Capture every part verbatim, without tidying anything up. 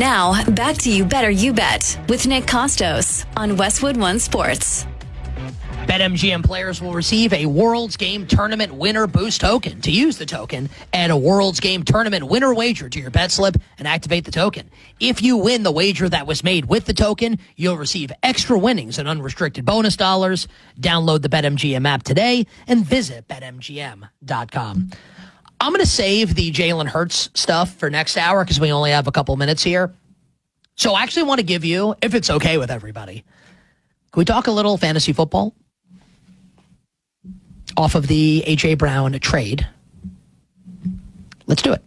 Now, back to You Better You Bet with Nick Costos on Westwood One Sports. BetMGM players will receive a World's Game Tournament Winner Boost token. To use the token, add a World's Game Tournament Winner wager to your bet slip and activate the token. If you win the wager that was made with the token, you'll receive extra winnings and unrestricted bonus dollars. Download the BetMGM app today and visit Bet M G M dot com. I'm going to save the Jalen Hurts stuff for next hour because we only have a couple minutes here. So I actually want to give you, if it's okay with everybody, can we talk a little fantasy football? Off of the A J. Brown trade. Let's do it.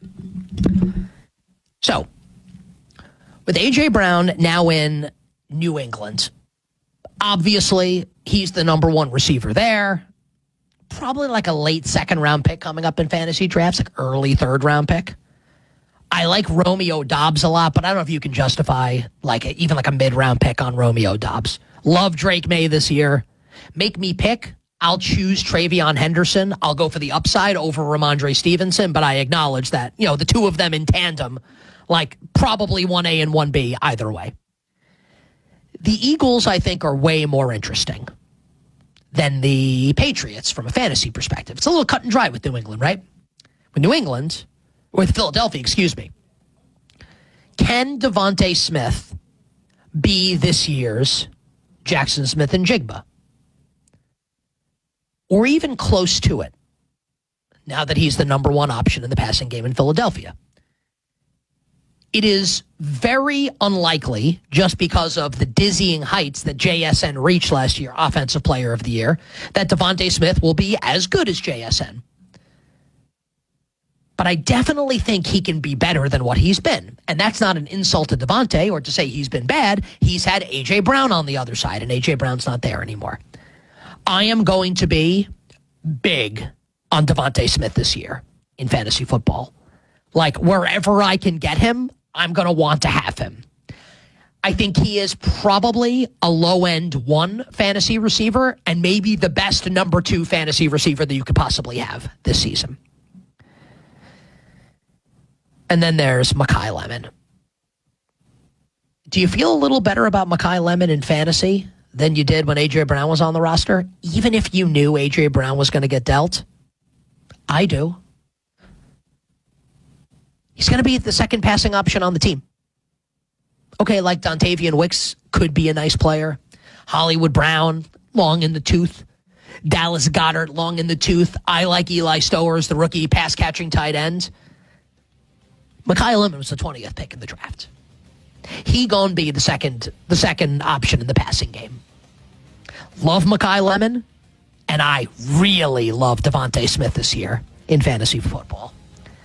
So, with A J. Brown now in New England, obviously he's the number one receiver there. Probably like a late second round pick coming up in fantasy drafts, like early third round pick. I like Romeo Doubs a lot, but I don't know if you can justify like a, even like a mid round pick on Romeo Doubs. Love Drake May this year. Make me pick. I'll choose Travion Henderson. I'll go for the upside over Ramondre Stevenson, but I acknowledge that, you know, the two of them in tandem, like probably one A and one B either way. The Eagles, I think, are way more interesting than the Patriots from a fantasy perspective. It's a little cut and dry with New England, right? With New England, with Philadelphia, excuse me. Can Devontae Smith be this year's Jackson Smith and Jigba? Or even close to it, now that he's the number one option in the passing game in Philadelphia. It is very unlikely, just because of the dizzying heights that J S N reached last year, Offensive Player of the Year, that Devontae Smith will be as good as J S N. But I definitely think he can be better than what he's been. And that's not an insult to Devontae or to say he's been bad. He's had A J. Brown on the other side, and A J. Brown's not there anymore. I am going to be big on Devontae Smith this year in fantasy football. Like, wherever I can get him, I'm going to want to have him. I think he is probably a low-end one fantasy receiver and maybe the best number two fantasy receiver that you could possibly have this season. And then there's Mekhi Lemon. Do you feel a little better about Mekhi Lemon in fantasy than you did when A J. Brown was on the roster, even if you knew A J. Brown was going to get dealt? I do. He's going to be the second passing option on the team. Okay, like Dontavian Wicks could be a nice player. Hollywood Brown, long in the tooth. Dallas Goedert, long in the tooth. I like Eli Stowers, the rookie pass-catching tight end. Mekhi Lemon was the twentieth pick in the draft. He gonna be the second, the second option in the passing game. Love Mekhi Lemon, and I really love Devontae Smith this year in fantasy football.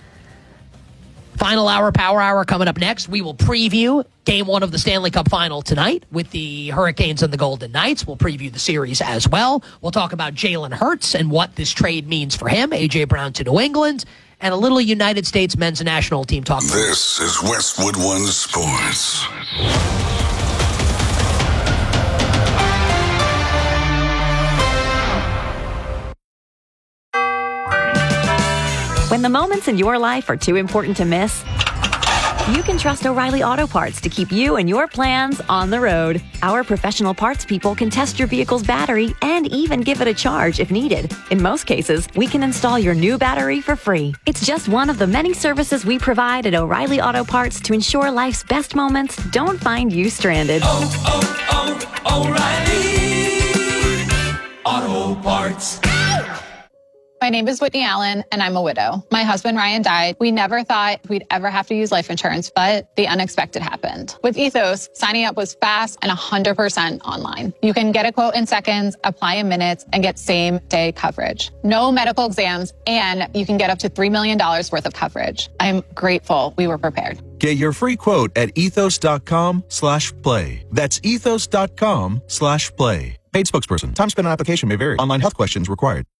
Final hour, power hour coming up next. We will preview game one of the Stanley Cup Final tonight with the Hurricanes and the Golden Knights. We'll preview the series as well. We'll talk about Jalen Hurts and what this trade means for him, A J. Brown to New England, and a little United States men's national team talk. This is Westwood One Sports. When the moments in your life are too important to miss, you can trust O'Reilly Auto Parts to keep you and your plans on the road. Our professional parts people can test your vehicle's battery and even give it a charge if needed. In most cases, we can install your new battery for free. It's just one of the many services we provide at O'Reilly Auto Parts to ensure life's best moments don't find you stranded. Oh, oh, oh, O'Reilly Auto Parts. My name is Whitney Allen, and I'm a widow. My husband, Ryan, died. We never thought we'd ever have to use life insurance, but the unexpected happened. With Ethos, signing up was fast and one hundred percent online. You can get a quote in seconds, apply in minutes, and get same-day coverage. No medical exams, and you can get up to three million dollars worth of coverage. I'm grateful we were prepared. Get your free quote at ethos.com slash play. That's ethos.com slash play. Paid spokesperson. Time spent on application may vary. Online health questions required.